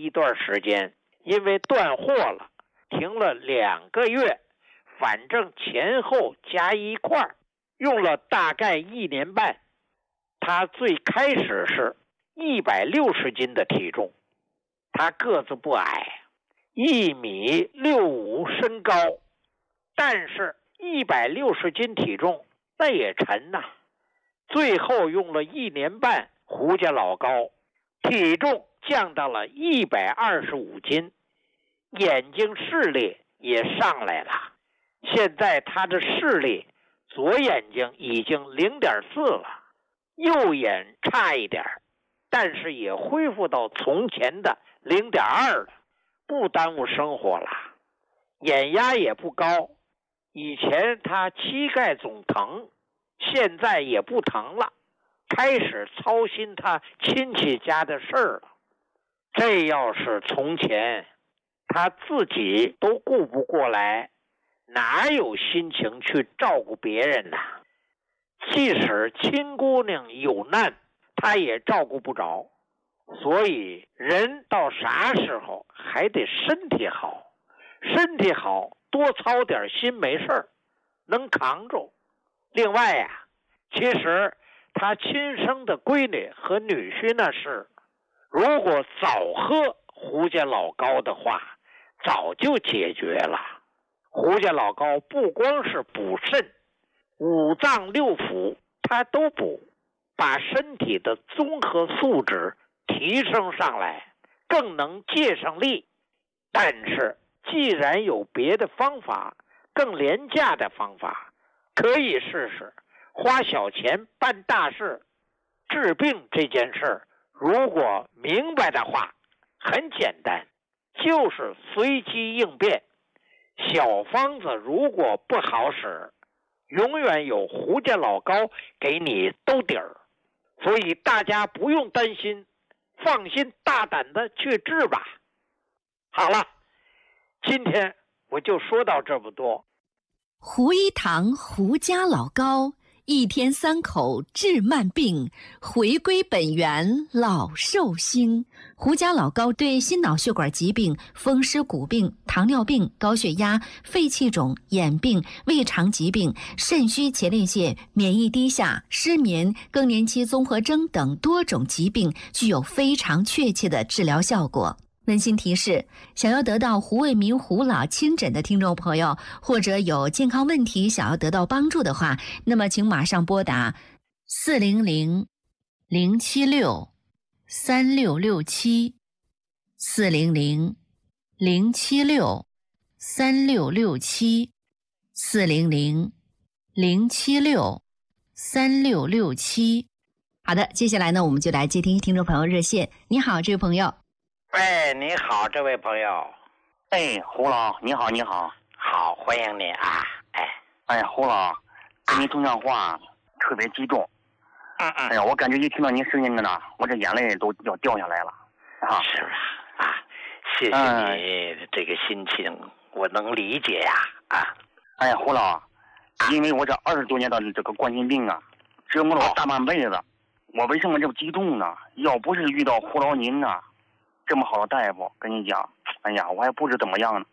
一段时间，因为断货了，停了2个月，反正前后加一块用了大概1年半。他最开始是160斤的体重，他个子不矮，1.65米身高，但是160斤体重那也沉呐。最后用了1年半，胡家老高体重降到了125斤，眼睛视力也上来了。现在他的视力，左眼睛已经0.4了，右眼差一点，但是也恢复到从前的0.2了，不耽误生活了。眼压也不高，以前他膝盖总疼，现在也不疼了，开始操心他亲戚家的事儿了。这要是从前，他自己都顾不过来，哪有心情去照顾别人呢？即使亲姑娘有难，他也照顾不着。所以人到啥时候还得身体好，身体好多操点心没事，能扛住。另外呀，其实他亲生的闺女和女婿那事，如果早喝胡家老高的话，早就解决了。胡家老高不光是补肾，5脏6腑他都补，把身体的综合素质提升上来，更能借上力。但是既然有别的方法，更廉价的方法，可以试试花小钱办大事。治病这件事如果明白的话，很简单，就是随机应变。小方子如果不好使，永远有胡家老高给你兜底儿。所以大家不用担心，放心大胆的去治吧。好了，今天我就说到这么多。 胡一堂胡家老高，1天3口治慢病，回归本源老寿星。胡家老高对心脑血管疾病、风湿骨病、糖尿病、高血压、肺气肿、眼病、胃肠疾病、肾虚前列腺、免疫低下、失眠、更年期综合征等多种疾病具有非常确切的治疗效果。温馨提示：想要得到胡卫民胡老亲诊的听众朋友，或者有健康问题想要得到帮助的话，那么请马上拨打400-076-3667 400-076-3667 400-076-3667。好的，接下来呢，我们就来接听听众朋友热线。你好，这位朋友。 哎，你好，这位朋友。 哎，胡老，你好，你好。 好，欢迎你啊。 哎，胡老，跟你通电话特别激动。哎呀，我感觉一听到您声音呢，我这眼泪都要掉下来了。啊， 是吧？啊，谢谢你这个心情，我能理解呀。 哎呀，胡老，因为我这20多年的这个冠心病啊，折磨了我大半辈子。我为什么这么激动呢？要不是遇到胡老您呢，这么好的大夫，跟你讲，哎呀，我还不知怎么样呢。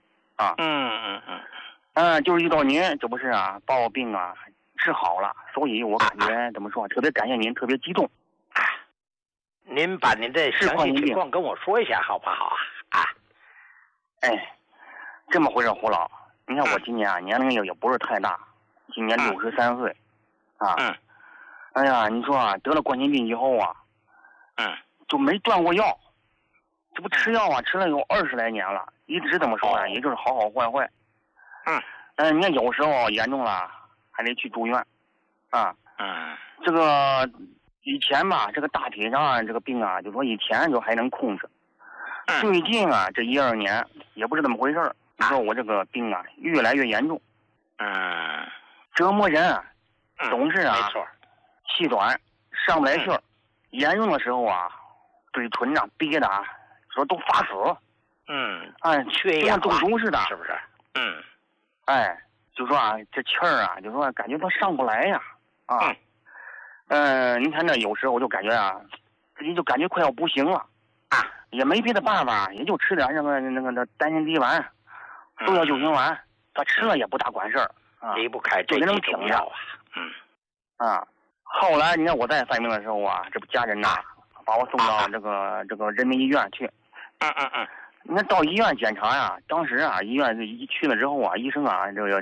就是遇到您，这不是啊，把我病啊治好了，所以我感觉怎么说，特别感谢您，特别激动。 您把您的详细情况跟我说一下，好不好啊？ 哎，这么回事，胡老，你看我今年啊年龄也不是太大，今年63岁，哎呀，你说啊，得了冠心病以后啊，就没断过药。这不吃药啊，吃了有20来年了，一直这么说啊，也就是好好坏坏。你看有时候严重了还得去住院。这个以前吧，这个大体上这个病啊，就说以前就还能控制。最近啊，这1、2年也不是这么回事儿。你说我这个病啊，越来越严重。折磨人，总是啊， 没错， 气短，上不来气儿。严重的时候啊，嘴唇啊憋的啊，说都发紫。 缺氧， 中毒似的， 是不是？ 就说啊，这气儿啊，就说感觉它上不来呀。您看这有时候我就感觉啊，自己就感觉快要不行了。 也没别的办法，也就吃点那个丹参地丸，豆角救心丸，他吃了也不大管事儿啊， 离不开这几种药啊。 后来你看我在犯病的时候啊，这不家人呐把我送到这个人民医院去。你看到医院检查呀，当时啊，医院一去了之后啊，医生啊，这个